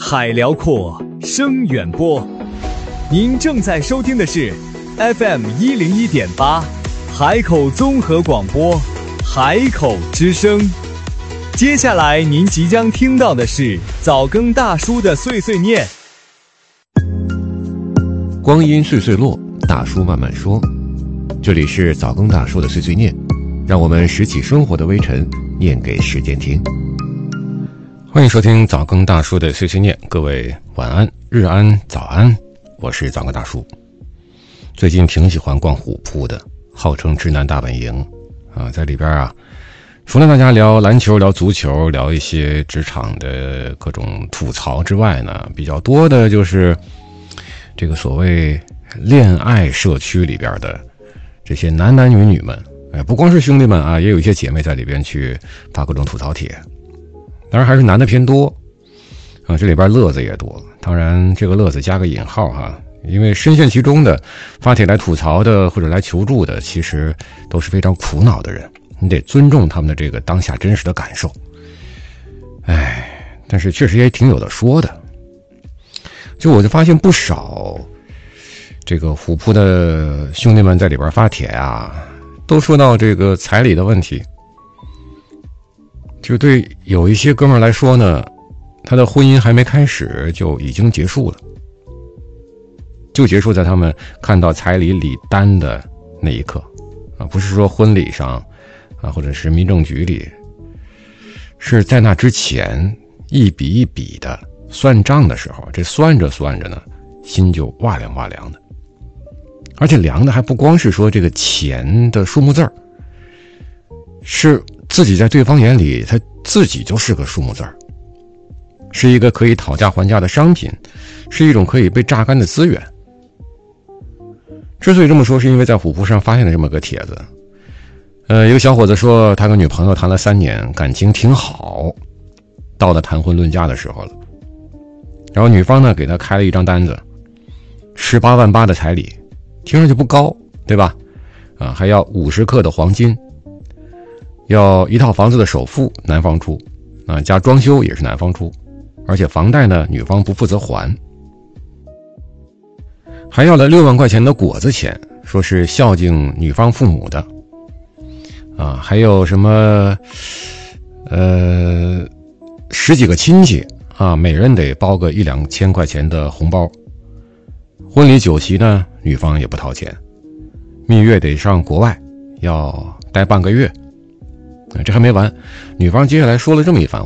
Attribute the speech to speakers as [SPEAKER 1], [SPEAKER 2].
[SPEAKER 1] 海辽阔，声远播。您正在收听的是 FM101.8 海口综合广播，海口之声。接下来您即将听到的是早更大叔的碎碎念。
[SPEAKER 2] 光阴岁岁落，大叔慢慢说。这里是早更大叔的碎碎念，让我们拾起生活的微尘，念给时间听。欢迎收听早更大叔的碎碎念，各位晚安、日安、早安，我是早更大叔。最近挺喜欢逛虎扑的，号称直男大本营啊，在里边啊，除了大家聊篮球、聊足球、聊一些职场的各种吐槽之外呢，比较多的就是这个所谓恋爱社区里边的这些男男女女们，不光是兄弟们啊，也有一些姐妹在里边去发各种吐槽帖。当然还是男的偏多啊，这里边乐子也多。当然这个乐子加个引号哈，因为深陷其中的发帖来吐槽的或者来求助的，其实都是非常苦恼的人，你得尊重他们的这个当下真实的感受。但是确实也挺有的说的。就我就发现不少这个虎扑的兄弟们在里边发帖啊，都说到这个彩礼的问题。就对有一些哥们儿来说呢，他的婚姻还没开始就已经结束了，就结束在他们看到彩礼礼单的那一刻啊，不是说婚礼上啊，或者是民政局里，是在那之前一笔一笔的算账的时候，这算着算着呢，心就哇凉哇凉的，而且凉的还不光是说这个钱的数目字儿，是自己在对方眼里他自己就是个数目字儿，是一个可以讨价还价的商品，是一种可以被榨干的资源。之所以这么说，是因为在虎扑上发现了这么个帖子。一个小伙子说他跟女朋友谈了3年，感情挺好，到了谈婚论嫁的时候了，然后女方呢给他开了一张单子，18万8的彩礼，听上去不高，对吧？还要50克的黄金，要一套房子的首付男方出啊，加装修也是男方出，而且房贷呢女方不负责还，还要了6万块钱的果子钱，说是孝敬女方父母的啊，还有什么10几个亲戚啊，每人得包个1-2千块钱的红包，婚礼酒席呢女方也不掏钱，蜜月得上国外要待半个月。这还没完，女方接下来说了这么一番